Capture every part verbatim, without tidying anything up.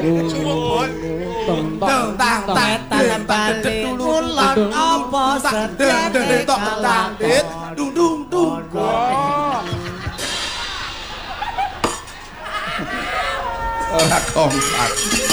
Tang tang tang bali ulon apa sedene langit dung dung dung. Ora kompak.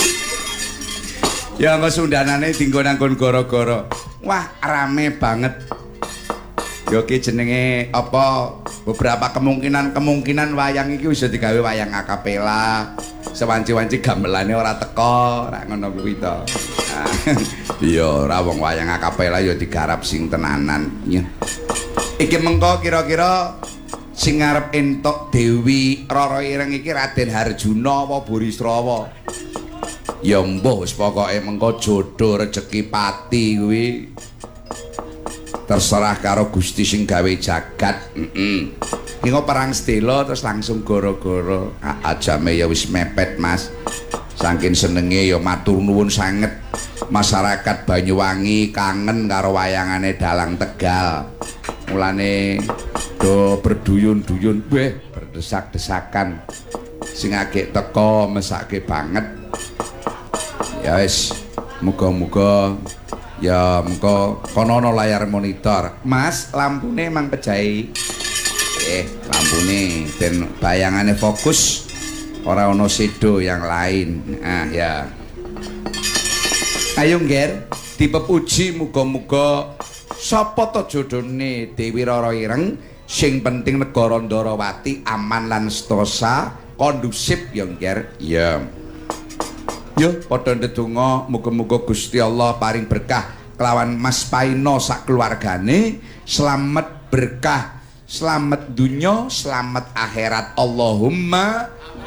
Ya engko sundanane dienggo nang kon gara-gara. Wah, rame banget. Yo ki jenenge apa? Beberapa kemungkinan-kemungkinan wayang iki bisa digawe wayang akapela. Sewanci-wanci gamelane ora teko, ora ngono kuwi to. Iya, ora wong wayang akapela ya digarap sing tenanan. Iki mengko kira-kira sing ngarep entuk Dewi Rara Ireng iki Raden Harjuna apa Burisrawa? Ya mbuh wis pokoke mengko jodoh rejeki pati kuwi terserah karo Gusti sing gawe jagat. Heeh. Iki perang sedela terus langsung gara-gara ajame ya wis mepet Mas. Saking senenge ya matur nuwun sanget. Masyarakat Banyuwangi kangen karo wayangane Dalang Tegal. Mulane do berduyun-duyun weh berdesak-desakan sing agek teko mesake banget. Ya wis muga-muga ya mengko kono ana layar monitor. Mas, lampune mang pejahi. Eh, lampune den bayangane fokus ora ana sedo yang lain. Ah ya. Ayo Ngger, dipepuji muga-muga sapa to jodhone Dewi Rara Ireng sing penting negara Ndarawati aman lan setosa kondusif ya Ngger. Iya. Yo padha ndedonga muga-muga Gusti Allah paring berkah kelawan Mas Paino sak keluargane selamat berkah selamat dunya selamat akhirat Allahumma